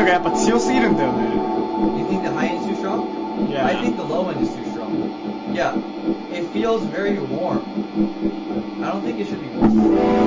がやっぱ強すぎるんだよね。 You think the high end is too strong? Yeah. I think the low end is too strong. Yeah, it feels very warm. I don't think it should be warm.